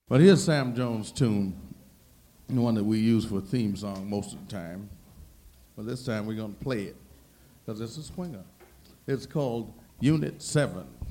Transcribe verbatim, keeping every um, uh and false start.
But here's Sam Jones' tune, the one that we use for a theme song most of the time. But this time we're going to play it because it's a swinger. It's called Unit seven.